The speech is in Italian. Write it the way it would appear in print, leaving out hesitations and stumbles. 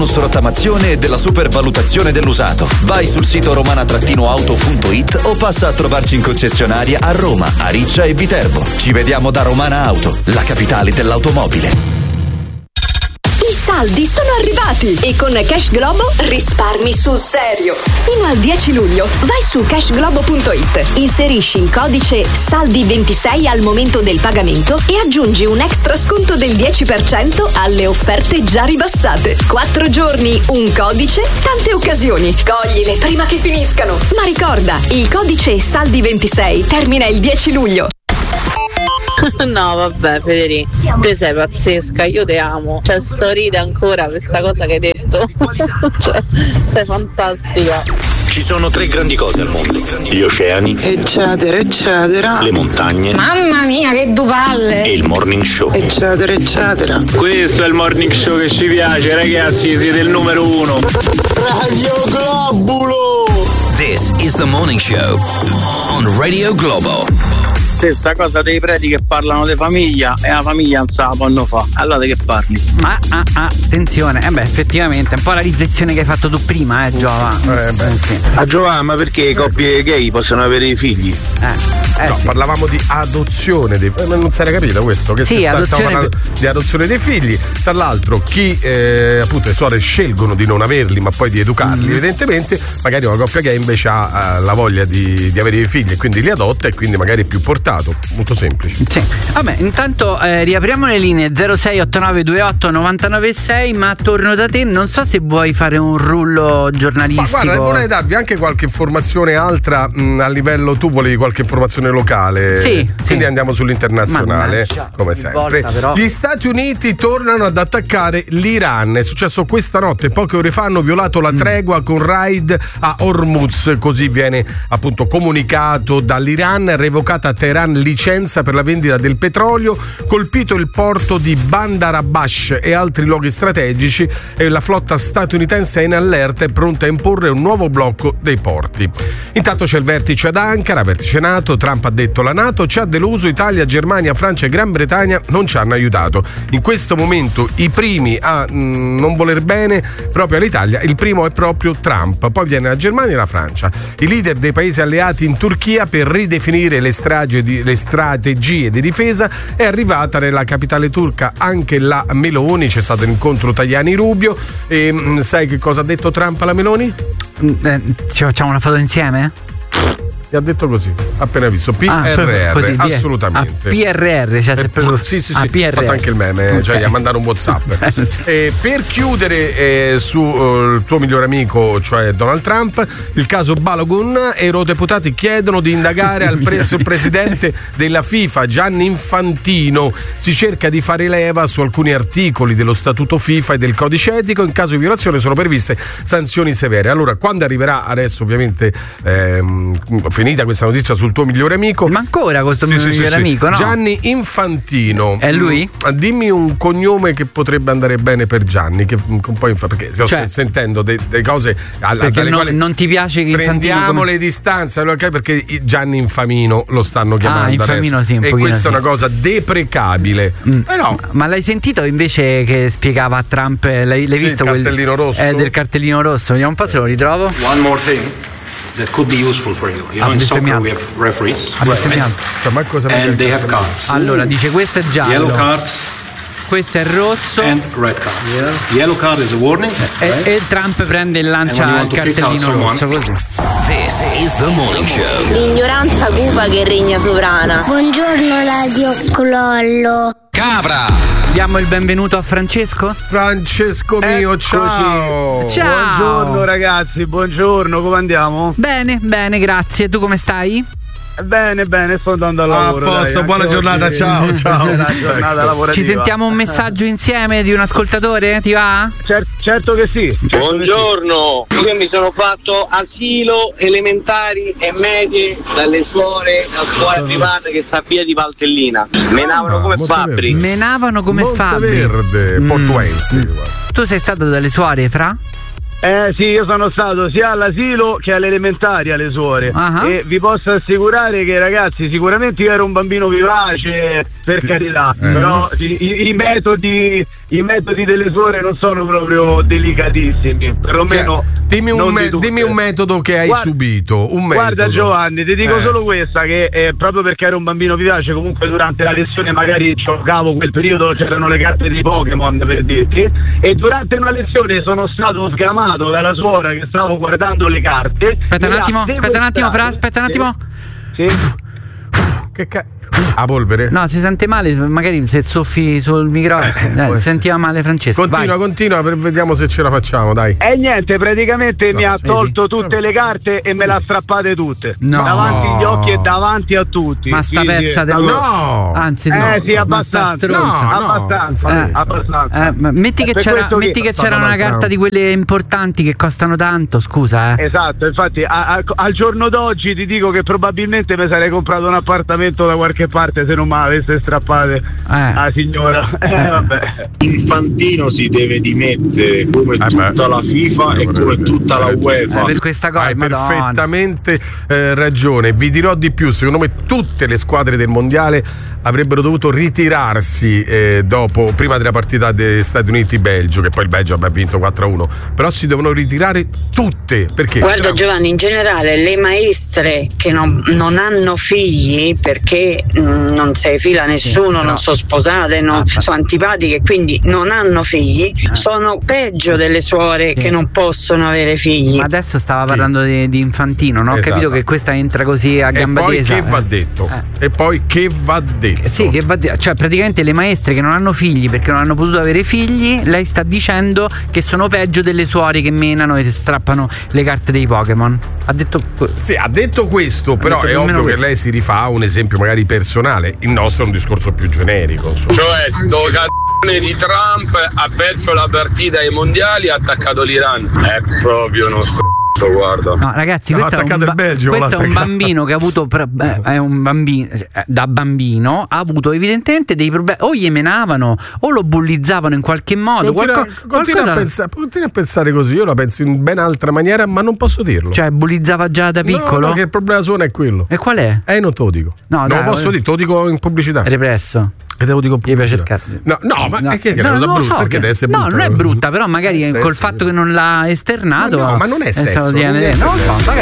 rottamazione e della supervalutazione dell'usato. Vai sul sito romana-auto.it o passa a trovarci in concessionaria a Roma, a Riccia e Viterbo. Ci vediamo da Romana Auto, la capitale dell'automobile. I saldi sono arrivati e con Cash Globo risparmi sul serio. Fino al 10 luglio vai su cashglobo.it, inserisci il codice SALDI26 al momento del pagamento e aggiungi un extra sconto del 10% alle offerte già ribassate. 4 giorni, un codice, tante occasioni. Coglile prima che finiscano. Ma ricorda, il codice SALDI26 termina il 10 luglio. No, vabbè, Federico, te sei pazzesca, io te amo. Cioè, sto ride ancora questa cosa che hai detto. Cioè, sei fantastica. Ci sono 3 grandi cose al mondo: gli oceani, eccetera, eccetera, le montagne, mamma mia, che duvalle, e il morning show, eccetera, eccetera. Questo è il morning show che ci piace, ragazzi, siete il numero 1. Radio Globulo. This is the morning show on Radio Globo. Stessa cosa dei preti che parlano di famiglia e la famiglia non sa la fanno fa. Allora di che parli? Attenzione, effettivamente, un po' la riflessione che hai fatto tu prima, Giova. Sì. A Giova, ma perché coppie gay possono avere i figli? No, sì. Parlavamo di adozione non si era capito questo? Che sì, stiamo parlando di adozione dei figli. Tra l'altro, chi appunto le suore scelgono di non averli, ma poi di educarli, evidentemente, magari una coppia gay invece ha la voglia di avere i figli e quindi li adotta e quindi magari è più portato. Molto semplice. Sì. Vabbè, intanto riapriamo le linee 0689289996, ma torno da te, non so se vuoi fare un rullo giornalistico. Ma guarda, vorrei darvi anche qualche informazione altra a livello, tu volevi qualche informazione locale. Sì. Quindi andiamo sull'internazionale, come sempre. Gli Stati Uniti tornano ad attaccare l'Iran. È successo questa notte, poche ore fa hanno violato la tregua con raid a Hormuz, così viene appunto comunicato dall'Iran, revocata a Teheran licenza per la vendita del petrolio, colpito il porto di Bandar Abbas e altri luoghi strategici e la flotta statunitense è in allerta e pronta a imporre un nuovo blocco dei porti. Intanto c'è il vertice ad Ankara, vertice NATO. Trump ha detto: la NATO ci ha deluso, Italia, Germania, Francia e Gran Bretagna non ci hanno aiutato. In questo momento i primi a non voler bene proprio all'Italia, il primo è proprio Trump, poi viene la Germania e la Francia. I leader dei paesi alleati in Turchia per ridefinire le strategie di difesa. È arrivata nella capitale turca anche la Meloni, c'è stato l'incontro Tajani-Rubio e sai che cosa ha detto Trump alla Meloni? Ci facciamo una foto insieme? Gli ha detto così, appena visto, PRR, così, assolutamente. PRR, cioè sì, PRR. Ha fatto anche il meme, Okay. cioè gli ha mandato un WhatsApp. Per chiudere su il tuo migliore amico, cioè Donald Trump, il caso Balogun, eurodeputati chiedono di indagare sul presidente della FIFA, Gianni Infantino. Si cerca di fare leva su alcuni articoli dello statuto FIFA e del codice etico. In caso di violazione sono previste sanzioni severe. Allora, quando arriverà adesso, ovviamente finita questa notizia sul tuo migliore amico. Ma ancora questo migliore amico, no? Gianni Infantino. È lui? Dimmi un cognome che potrebbe andare bene per Gianni, che un po' perché sto sentendo delle cose perché non ti piace che prendiamo le distanze, perché Gianni Infamino lo stanno chiamando Infamino, adesso. sì, e questa è una cosa deprecabile. Però ma l'hai sentito invece che spiegava a Trump, l'hai visto il cartellino rosso? Del cartellino rosso. Vediamo un po' se lo ritrovo. One more thing that could be useful for you. You know, in soccer we have referees, and they have cards. Allora dice: questo è giallo, yellow cards, questo è rosso and red cards. Yellow card is a warning, e Trump prende e lancia il cartellino rosso, così. This is the morning show. L'ignoranza cupa che regna sovrana. Buongiorno Radio Clollo. Cabra. Diamo il benvenuto a Francesco. Francesco mio, ciao. Ciao. Buongiorno ragazzi, buongiorno, come andiamo? Bene, grazie. Tu come stai? Bene, sto andando al lavoro. A posto, buona giornata, oggi... ciao. Buona giornata lavorativa. Ci sentiamo un messaggio insieme di un ascoltatore? Ti va? Certo che sì. Buongiorno, io mi sono fatto asilo elementari e medie dalle suore a scuola privata che sta a via di Valtellina. Menavano come fabbri. Menavano come fabbri. Monteverde, Portuensi. Tu sei stato dalle suore, Fra? Sì, io sono stato sia all'asilo che alle elementari alle suore. E vi posso assicurare che, ragazzi, sicuramente io ero un bambino vivace, per carità, però i metodi i metodi delle suore non sono proprio delicatissimi, perlomeno dimmi un metodo che hai subito. Guarda Giovanni, ti dico solo questa, che proprio perché ero un bambino vivace, comunque durante la lezione magari giocavo, quel periodo c'erano le carte di Pokémon per dirti, e durante una lezione sono stato sgamato dalla suora che stavo guardando le carte. Aspetta un attimo, Fra, Sì. Che a polvere? No, si sente male, magari se soffi sul microfono. Sentiva male Francesco. Continua, vediamo se ce la facciamo, dai. E niente, praticamente mi ha tolto tutte le carte e me le ha strappate tutte. No. Davanti agli occhi e davanti a tutti. Ma sta pezza del no! Anzi, no. Sì, abbastanza. Abbastanza. Metti che c'era una carta di quelle importanti che costano tanto, scusa. Esatto, infatti al giorno d'oggi ti dico che probabilmente mi sarei comprato un appartamento da qualche parte se non me l'avesse strappate la signora. Vabbè. Infantino si deve dimettere come tutta la FIFA e come tutta la UEFA. Per questa cosa hai perfettamente ragione. Vi dirò di più, secondo me tutte le squadre del mondiale avrebbero dovuto ritirarsi prima della partita degli Stati Uniti-Belgio, che poi il Belgio ha vinto 4-1, però si devono ritirare tutte, perché guarda Giovanni, in generale le maestre che non hanno figli perché non se fila nessuno, non sono sposate, sono antipatiche, quindi non hanno figli, sono peggio delle suore che non possono avere figli. Ma adesso stava parlando di Infantino, no? Ho capito che questa entra così a gamba tesa. E poi che va detto? Sì, che va detto. Cioè praticamente le maestre che non hanno figli perché non hanno potuto avere figli, lei sta dicendo che sono peggio delle suore che menano e strappano le carte dei Pokémon. Ha detto questo, però è ovvio che lei si rifà a un esempio magari personale. Il nostro è un discorso più generico, insomma. Cioè sto c***o di Trump ha perso la partita ai mondiali, ha attaccato l'Iran. È proprio uno guarda. No, ragazzi, questo è un bambino che ha avuto è un bambino da bambino ha avuto evidentemente dei problemi, o gli menavano o lo bullizzavano in qualche modo. Continua a pensare così, io la penso in ben altra maniera, ma non posso dirlo. Cioè bullizzava già da piccolo? No, che il problema suo è quello. E qual è? Non te lo dico. No, non lo posso dire, te lo dico in pubblicità. Represso. E devo dire gli piace cercare. Ma è che è brutta? So perché deve essere brutta? No, non è brutta, però magari col fatto che non l'ha esternato. Ma non è sesso. Non lo so, magari